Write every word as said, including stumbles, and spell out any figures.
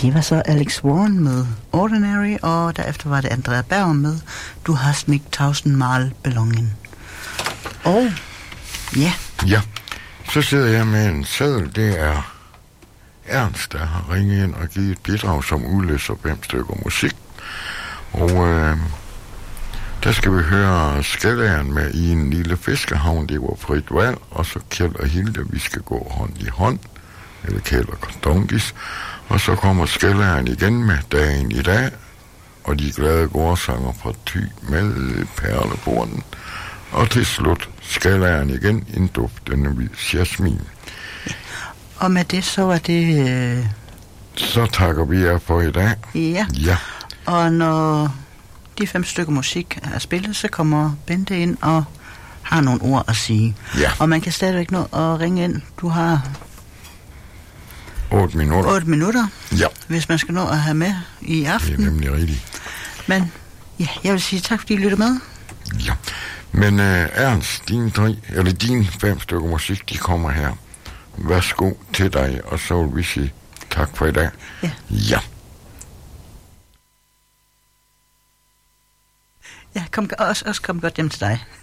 Det var så Alex Warren med Ordinary, og derefter var det Andrea Berg med Du hast mich tausendmal belongen. Og ja. Ja, så sidder jeg med en seddel. Det er Ernst, der har ringet ind og givet et bidrag, som udløser fem stykker musik. Og øh, der skal vi høre Skældæren med I en lille fiskehavn. Det var frit valg. Og så Kjeld og Hilde, vi skal gå hånd i hånd. Eller Kjeld og Kondongis. Og så kommer Skældæren igen med Dagen i dag. Og de glade gårdsanger fra Thy med perleborden. Og til slut Skældæren igen, en duftende hvid jasmin. Og med det, så var det... Øh... Så takker vi jer for i dag. Ja. Ja. Og når de fem stykker musik er spillet, så kommer Bente ind og har nogle ord at sige. Ja. Og man kan stadigvæk nå at ringe ind. Du har... otte minutter. otte minutter. Ja. Hvis man skal nå at have med i aften. Det er nemlig rigtigt. Men ja, jeg vil sige tak, fordi I lytter med. Ja. Men uh, Ernst, dine, tre, eller dine fem stykker musik, de kommer her. Værsgo til dig, og så vil vi sige tak for i dag. Ja. Ja. Ja, kom, også, også kom godt hjem til dig.